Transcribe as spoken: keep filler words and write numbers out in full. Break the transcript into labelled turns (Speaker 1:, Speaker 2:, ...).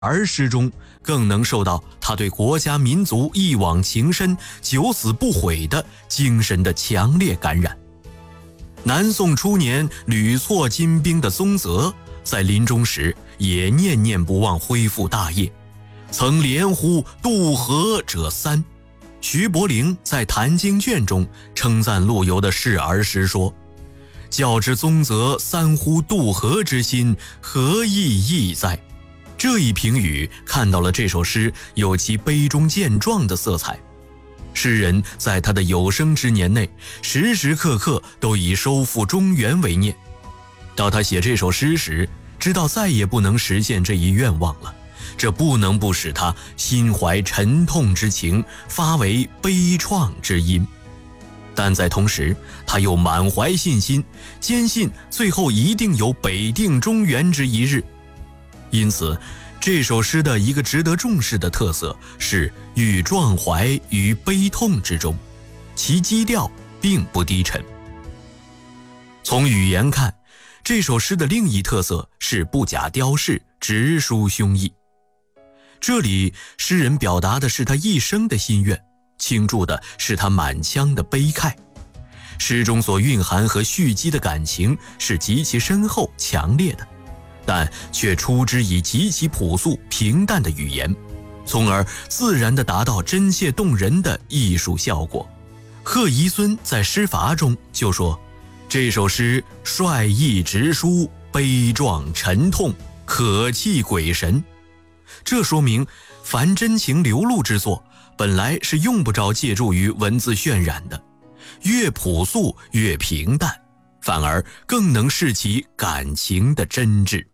Speaker 1: 儿诗中，更能受到他对国家民族一往情深、九死不悔的精神的强烈感染。南宋初年屡挫金兵的宗泽，在临终时也念念不忘恢复大业，曾连呼渡河者三。徐伯龄在《坛经卷》中称赞陆游的示儿诗说：“较之宗泽三呼渡河之心，何意义哉？”这一评语看到了这首诗有其悲中见壮的色彩。诗人在他的有生之年内，时时刻刻都以收复中原为念。到他写这首诗时，知道再也不能实现这一愿望了，这不能不使他心怀沉痛之情，发为悲怆之音。但在同时，他又满怀信心，坚信最后一定有北定中原之一日。因此，这首诗的一个值得重视的特色是寓壮怀于悲痛之中，其基调并不低沉。从语言看，这首诗的另一特色是不假雕饰，直抒胸臆。这里诗人表达的是他一生的心愿，倾注的是他满腔的悲慨。诗中所蕴含和蓄积的感情是极其深厚强烈的，但却出之以极其朴素平淡的语言，从而自然地达到真切动人的艺术效果。贺彝孙在诗法中就说，这首诗率意直抒，悲壮沉痛，可泣鬼神。这说明凡真情流露之作，本来是用不着借助于文字渲染的，越朴素越平淡，反而更能示其感情的真挚。